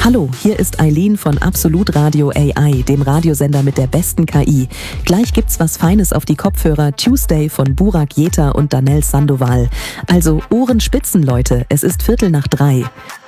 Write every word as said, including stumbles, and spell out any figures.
Hallo, hier ist Eileen von Absolut Radio A I, dem Radiosender mit der besten K I. Gleich gibt's was Feines auf die Kopfhörer. Tuesday von Burak Yeta und Danel Sandoval. Also Ohrenspitzen, Leute, es ist Viertel nach drei.